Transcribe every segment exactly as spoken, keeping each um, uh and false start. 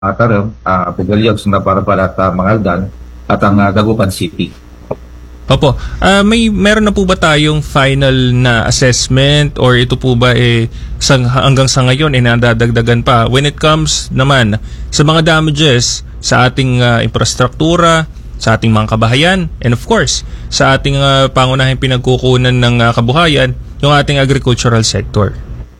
uh, Tarem, uh, Pugalyog, Sundaparapan at uh, Mangaldan at ang uh, Dagupan City. Opo. Uh, may meron na po ba tayong final na assessment or ito po ba eh sang, hanggang sa ngayon eh nadadagdagan pa when it comes naman sa mga damages sa ating uh, infrastruktura, sa ating mga kabahayan, and of course sa ating uh, pangunahing pinagkukunan ng uh, kabuhayan, yung ating agricultural sector?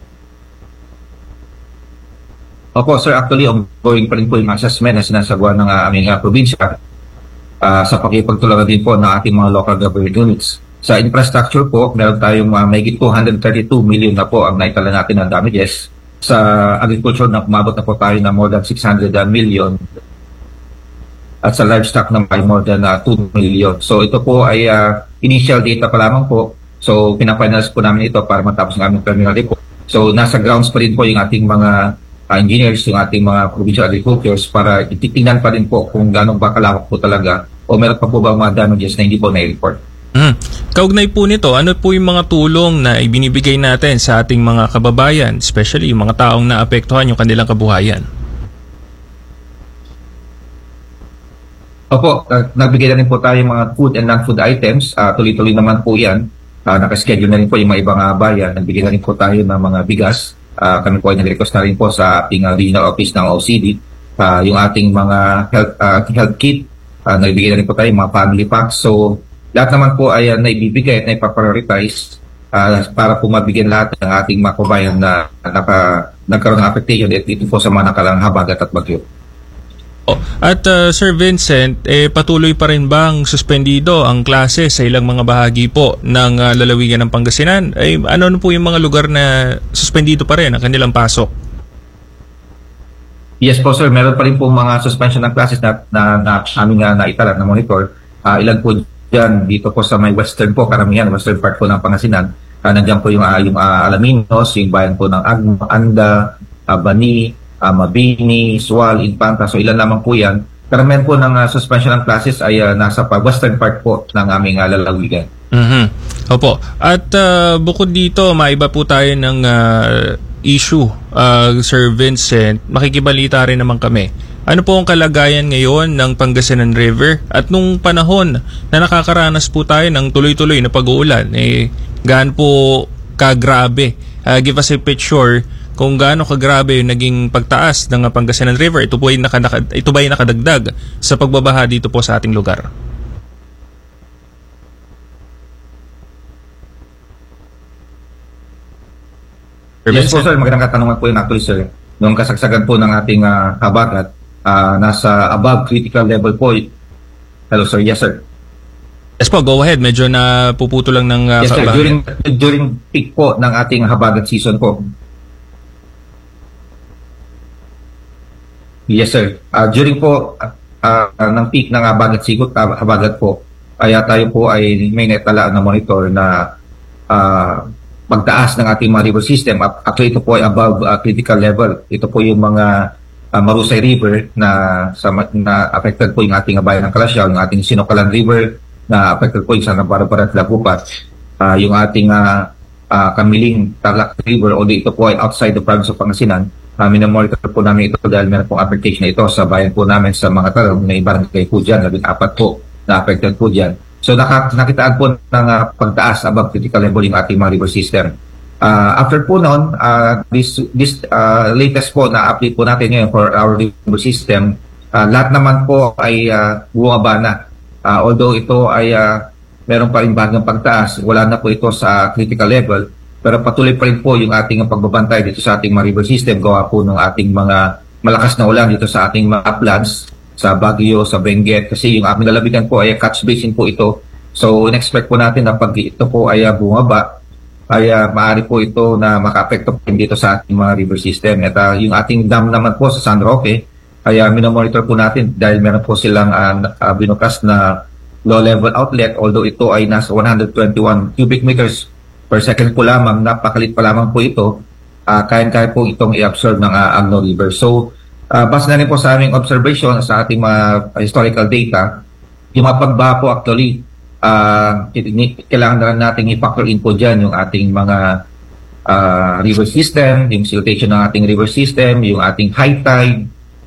Opo sir, actually ongoing pa rin po yung assessment na sinasagawa ng uh, aming uh, probinsya. Uh, sa pakipagtulungan din po ng ating mga local government units. Sa infrastructure po, meron tayong uh, may two hundred thirty-two million na po ang naitala natin ng damages. Sa agriculture, na umabot na po tayo na more than six hundred million. At sa livestock na may more than uh, two million. So ito po ay uh, initial data pa lamang po. So pinafinalize po namin ito para matapos ng aming terminal report. So nasa grounds pa rin po yung ating mga uh, engineers, yung ating mga provincial agricultures para ititingnan pa rin po kung gano'ng ba kalawak po talaga o meron pa po ba mga damages na hindi po na-report. Mm. Kaugnay po nito, ano po yung mga tulong na ibinibigay natin sa ating mga kababayan, especially yung mga taong naapektuhan yung kanilang kabuhayan? Opo, uh, nagbigay na rin po tayo ng mga food and non-food items. Uh, tuloy-tuloy naman po yan. Uh, nakaschedule na rin po yung mga ibang uh, bayan. Nagbigay na rin po tayo ng mga bigas. Uh, kami po ay nag-request na rin po sa ating uh, regional office ng O C D. Uh, yung ating mga health, uh, health kit. Uh, naibigay na rin po tayo mga family packs. So, lahat naman po ay uh, naibibigay at naipaprioritize uh, para po mabigyan lahat ng ating mga kabayan na naka, nagkaroon ng affectation dito po sa mga nakalang habagat at bagyo. Oh, at uh, Sir Vincent, eh, patuloy pa rin bang suspendido ang klase sa ilang mga bahagi po ng uh, lalawigan ng Pangasinan? Eh, ano po yung mga lugar na suspendido pa rin ang kanilang pasok? Yes po sir, meron pa rin po mga suspension ng classes na, na, na aming uh, naitala na monitor. Uh, ilan po dyan dito po sa may western po, karamihan, western part po ng Pangasinan. Uh, nandiyan po yung, uh, yung uh, Alaminos, yung bayan po ng Agno, Anda, uh, Bani, uh, Mabini, Sual, Infanta. So ilan lamang po yan. Karamihan po ng uh, suspension ng classes ay uh, nasa pa western part po ng aming uh, lalawigan. Mm-hmm. Opo. At uh, bukod dito, maiba po tayo ng uh, issue, uh, Sir Vincent. Makikibalita rin naman kami. Ano po ang kalagayan ngayon ng Pangasinan River? At nung panahon na nakakaranas po tayo ng tuloy-tuloy na pag-uulan, eh, gaano po kagrabe? Uh, give us a picture kung gaano kagrabe yung naging pagtaas ng Pangasinan River. Ito po ay naka, naka, ito ba ay nakadagdag sa pagbabaha dito po sa ating lugar? Yes po sir, magandang katanungan po yun actually sir. Noong kasagsagan po ng ating uh, habagat, uh, nasa above critical level po. Hello sir, yes sir. Yes po, go ahead. Medyo na puputo lang ng uh, yes sir, during, during peak po ng ating habagat season po. Yes sir, uh, during po uh, uh, ng peak ng habagat sigot, uh, habagat po, ay tayo po ay may netalaan na monitor na uh, pagtaas ng ating mga river system. Actually, ito po ay above uh, critical level. Ito po yung mga uh, Marusay River na, sa, na affected po yung ating bayan ng Kalasyaw, yung ating Sinokalan River na affected po yung Santa Barbara at Lagupat, uh, yung ating uh, uh, Kamiling Tarlac River, although ito po ay outside the province of Pangasinan. Uh, minamonitor po namin ito dahil meron pong affectation ito sa bayan po namin sa mga tarong na barangay po dyan, labing apat po na affected po dyan. So nakitaan po ng uh, pagtaas above critical level yung ating mga river system. Uh, after po noon, uh, this, this uh, latest po na update po natin ngayon for our river system, uh, lahat naman po ay uh, bumaba na. Uh, although ito ay uh, meron pa rin bagang pagtaas, wala na po ito sa critical level, pero patuloy pa rin po yung ating pagbabantay dito sa ating mga river system, gawa po ng ating mga malakas na ulan dito sa ating mga uplands, sa Baguio, sa Benguet, kasi yung aming lalawigan po ay catch basin po ito. So, in-expect po natin na pag ito po ay uh, bumaba, ay uh, maaari po ito na maka-apekto po dito sa ating mga river system. At uh, yung ating dam naman po sa San Roque, ay uh, minomonitor po natin dahil meron po silang uh, uh, binukas na low-level outlet, although ito ay nasa one hundred twenty-one cubic meters per second po lamang, napakalit pa lamang po ito, uh, kaya-kaya po itong i-absorb ng uh, Agno River. So, Uh, base na rin po sa aming observation sa ating mga historical data, yung mga pagbaha po actually, uh, kailangan na natin i-factor in po dyan yung ating mga uh, river system, yung siltation ng ating river system, yung ating high tide,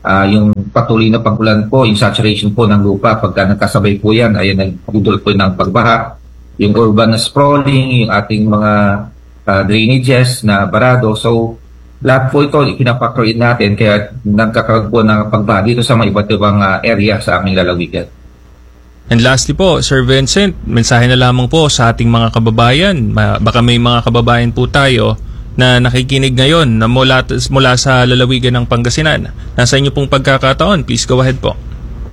Ah, yung patuloy na pag-ulan po, yung saturation po ng lupa, pagka nagkasabay po yan, ay nagdudul po ng pagbaha. Yung urban na sprawling, yung ating mga uh, drainages na barado. So, lahat po ito pinapactor in natin, kaya nagkakaroon po ng pagbaha dito sa mga iba't ibang uh, area sa aming lalawigan. And lastly po, Sir Vincent, mensahe na lamang po sa ating mga kababayan. Ma- baka may mga kababayan po tayo na nakikinig ngayon na mula, mula sa lalawigan ng Pangasinan. Nasa inyo pong pagkakataon, please go ahead po.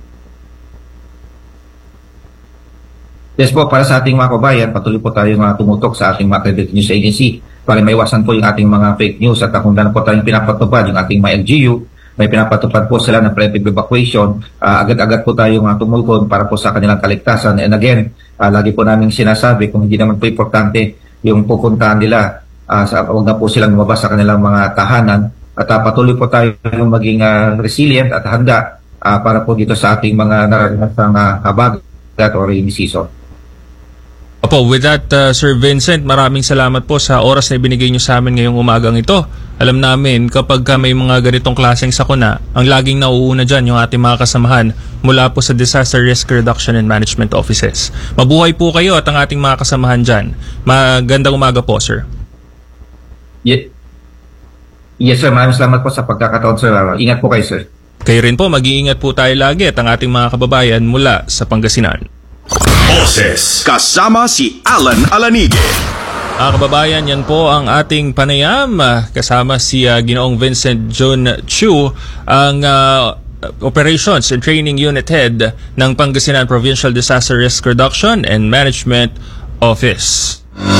Yes po, para sa ating mga kababayan, patuloy po tayo mga tumutok sa ating mga accredited news agency para maiwasan po yung ating mga fake news at kung na po tayong pinapatupad yung ating mga L G U, may pinapatupad po sila ng preventive evacuation, uh, agad-agad po tayo mga tumulkon para po sa kanilang kaligtasan. And again, uh, lagi po namin sinasabi kung hindi naman po importante yung pupuntahan nila, Uh, sa, huwag na po silang lumabas sa kanilang mga tahanan at uh, patuloy po tayo maging uh, resilient at handa uh, para po dito sa ating mga naranasang uh, habagat or rainy season. Opo, with that, uh, Sir Vincent, maraming salamat po sa oras na ibinigay nyo sa amin ngayong umagang ito. Alam namin, kapag ka may mga ganitong klaseng sakuna, ang laging nauuna dyan yung ating mga kasamahan mula po sa Disaster Risk Reduction and Management Offices. Mabuhay po kayo at ang ating mga kasamahan dyan. Magandang umaga po, sir. Ye- yes sir, maraming salamat po sa pagkakataon sir. Ingat po kayo sir. Kayo rin po, mag-iingat po tayo lagi at ang ating mga kababayan mula sa Pangasinan. Boses kasama si Alan Alanige. Mga kababayan, yan po ang ating panayam kasama si uh, Ginoong Vincent Jun Chiu, ang uh, Operations and Training Unit Head ng Pangasinan Provincial Disaster Risk Reduction and Management Office.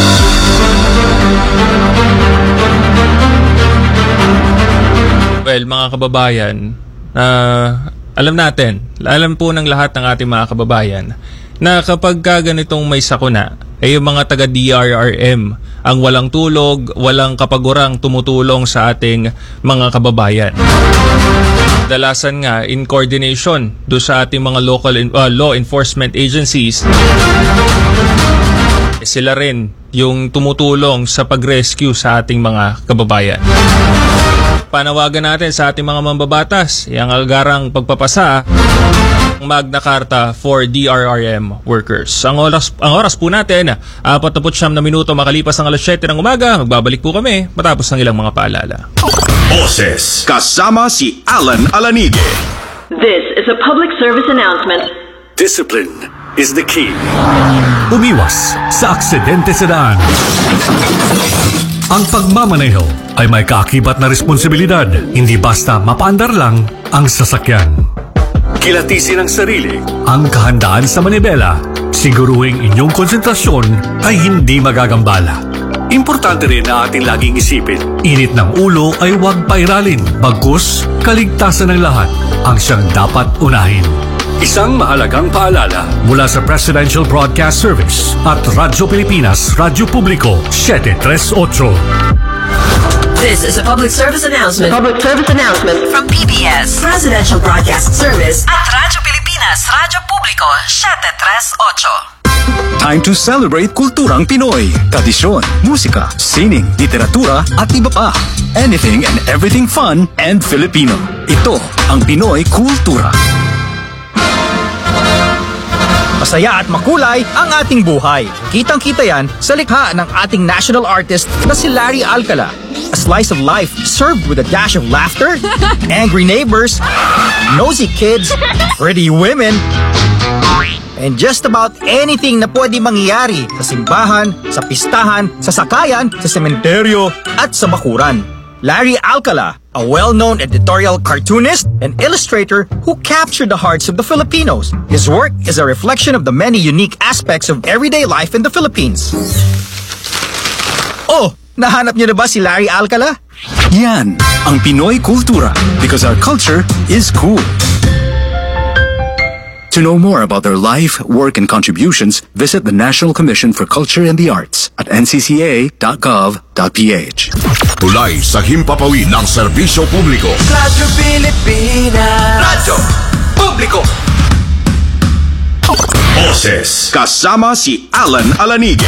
Well, mga kababayan, uh, alam natin, alam po ng lahat ng ating mga kababayan na kapag ganitong may sakuna, ay yung mga taga-D R R M ang walang tulog, walang kapagurang tumutulong sa ating mga kababayan. Dalasan nga, in coordination do sa ating mga local uh, law enforcement agencies, sila rin yung tumutulong sa pag-rescue sa ating mga kababayan. Panawagan natin sa ating mga mambabatas, yung algarang pagpapasa ng Magna Carta for D R R M workers. Ang oras, ang oras po natin, apat na siyam na minuto makalipas ang alas siyete ng umaga. Magbabalik po kami matapos ng ilang mga paalala. Boses kasama si Alan Alanige. This is a public service announcement. Discipline is the key. Umiwas sa aksidente sa daan. Ang pagmamaneho ay may kaakibat na responsibilidad, hindi basta mapaandar lang ang sasakyan. Kilatisin ang sarili, ang kahandaan sa manibela, siguruhing inyong konsentrasyon ay hindi magagambala. Importante rin na ating laging isipin, init ng ulo ay huwag pairalin, bagkus kaligtasan ng lahat ang siyang dapat unahin. Isang mahalagang paalala mula sa Presidential Broadcast Service at Radyo Pilipinas, Radyo Publiko, seven three eight. This is a public service announcement. Public service announcement From P B S, Presidential Broadcast Service at Radyo Pilipinas, Radyo Publiko, seven three eight. Time to celebrate kulturang Pinoy. Tradisyon, musika, sining, literatura at iba pa. Anything and everything fun and Filipino. Ito ang Pinoy Kultura. Masaya at makulay ang ating buhay. Kitang-kita yan sa likha ng ating national artist na si Larry Alcala. A slice of life served with a dash of laughter, angry neighbors, nosy kids, pretty women, and just about anything na pwede mangyayari sa simbahan, sa pistahan, sa sakayan, sa sementeryo, at sa bakuran. Larry Alcala, a well-known editorial cartoonist and illustrator who captured the hearts of the Filipinos. His work is a reflection of the many unique aspects of everyday life in the Philippines. Oh, nahanap niyo na ba si Larry Alcala? Yan ang Pinoy Kultura because our culture is cool. To know more about their life, work, and contributions, visit the National Commission for Culture and the Arts at n c c a dot gov dot p h. Tulay sa himpapawid ng serbisyo publiko. Radyo Pilipinas. Radyo Publiko. Boses kasama si Alan Alanige.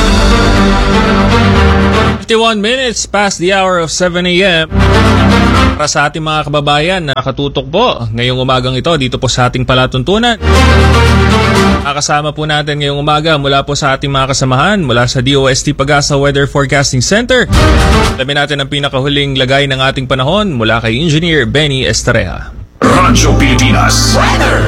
fifty-one minutes past the hour of seven a m Para sa ating mga kababayan na nakatutok po ngayong umagang ito dito po sa ating palatuntunan. Nakasama po natin ngayong umaga mula po sa ating mga kasamahan mula sa D O S T Pag-asa Weather Forecasting Center. Alamin natin ang pinakahuling lagay ng ating panahon mula kay Engineer Benny Estareja. Radyo Pilipinas Weather.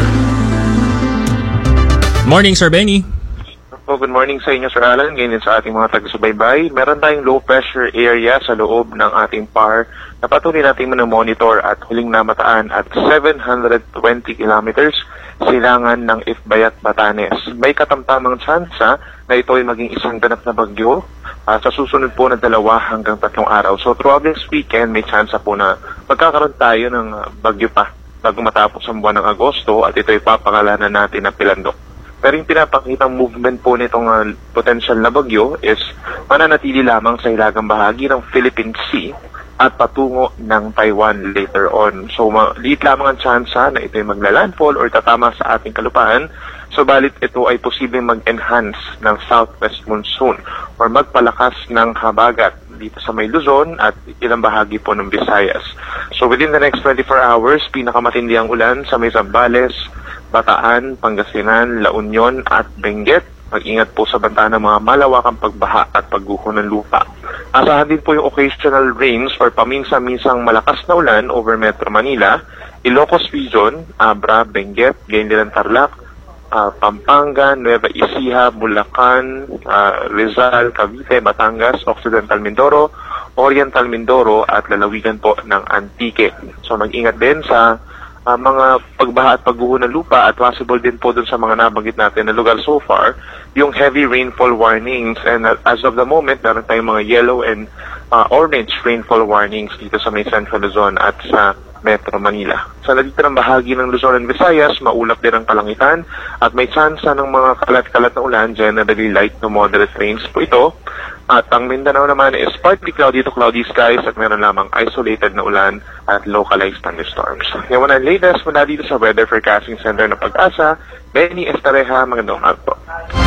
Morning, Sir Benny. Oh, good morning sa inyo, Sir Alan. Ganyan sa ating mga taga-subaybay. Meron tayong low pressure area sa loob ng ating P A R na patuloy natin monitor at huling namataan at seven hundred twenty kilometers silangan ng Ifbayat, Batanes. May katamtamang tsansa na ito ay maging isang ganap na bagyo uh, sa susunod po na dalawa hanggang tatlong araw. So throughout this weekend, may tsansa po na magkakaroon tayo ng uh, bagyo pa bago matapos ang buwan ng Agosto at ito ay papangalanan natin na Pilandok. Pero yung pinapakitang movement po nitong uh, potential na bagyo is mananatili lamang sa hilagang bahagi ng Philippine Sea at patungo ng Taiwan later on. So, liit lamang ang tsansa na ito ay magla-landfall or tatama sa ating kalupaan. So, balit ito ay posibleng mag-enhance ng southwest monsoon or magpalakas ng habagat dito sa may Luzon at ilang bahagi po ng Visayas. So, within the next twenty-four hours, pinakamatindi ang ulan sa may Zambales, Bataan, Pangasinan, La Union at Benguet. Mag-ingat po sa banta ng mga malawakang pagbaha at pagguho ng lupa. Asahan din po yung occasional rains or paminsan-minsang malakas na ulan over Metro Manila, Ilocos Region, Abra, Benguet, Gayndilan, Tarlac, uh, Pampanga, Nueva Ecija, Bulacan, uh, Rizal, Cavite, Batangas, Occidental Mindoro, Oriental Mindoro at lalawigan po ng Antique. So mag-ingat din sa Uh, mga pagbaha at pagguho ng lupa at possible din po dun sa mga nabanggit natin na lugar so far, yung heavy rainfall warnings. And uh, as of the moment, meron tayong mga yellow and uh, orange rainfall warnings dito sa may Central Luzon at sa Metro Manila. Sa nalitirang bahagi ng Luzon and Visayas, maulap din ang kalangitan at may tsansa ng mga kalat-kalat na ulan, generally light to moderate rains po ito. At ang Mindanao naman is partly cloudy to cloudy skies at meron lamang isolated na ulan at localized thunderstorms. Ngayon ang latest mula dito sa Weather Forecasting Center ng Pag-asa, Benny Estareja, magandang umaga po.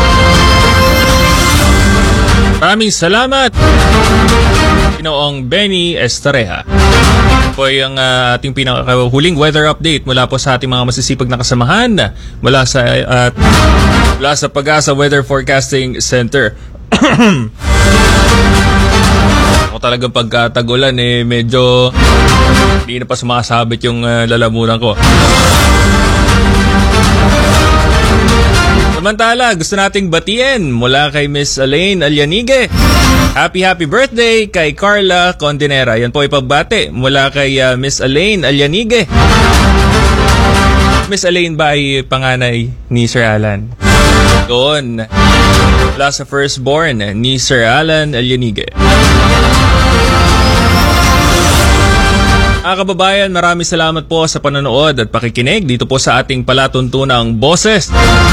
Maraming salamat, Pinoong Benny Estareja. Po yung uh, ating pinakahuling weather update mula po sa ating mga masisipag na kasamahan mula sa uh, mula sa Pag-asa Weather Forecasting Center. Ako talagang pagkatagulan eh medyo hindi na pa sumasabit yung uh, lalamunan ko. Samantala, gusto nating batiin mula kay Miss Elaine Alyanige. Happy happy birthday kay Carla Condinera. Yan po ipagbati mula kay uh, Miss Elaine Alyanige. Miss Elaine ba ay panganay ni Sir Alan? Doon. Mula sa firstborn ni Sir Alan Alyanige. Mga kababayan, maraming salamat po sa panonood at pakikinig dito po sa ating palatuntunang Boses.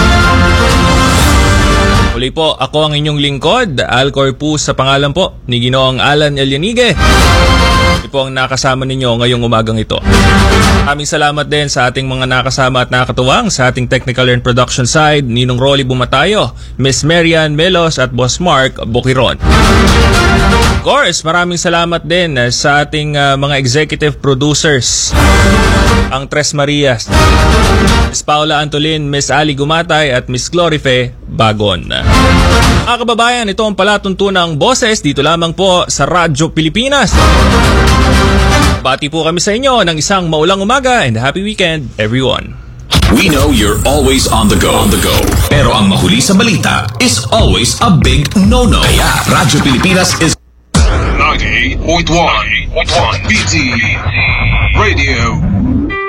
Muli po, ako ang inyong lingkod, Alcor po sa pangalan po ni Ginoong Alan Alyanige. Ito po ang nakasama ninyo ngayong umagang ito. Maraming salamat din sa ating mga nakasama at nakakatuwang sa ating technical and production side, Ninong Rolly Bumatayo, Miss Marian Melos at Boss Mark Bukiron. Of course, maraming salamat din sa ating uh, mga executive producers, ang Tres Marias, Miss Paula Antolin, Miss Ali Gumatay at Miss Glorife Bagon. Mga kababayan, ito ang palatuntunang Boses dito lamang po sa Radyo Pilipinas. Bati po kami sa inyo ng isang maulang umaga and happy weekend, everyone. We know you're always on the go. On the go. Pero ang mahuli sa balita is always a big no-no. Kaya Radyo Pilipinas is ninety-eight point one B T Radio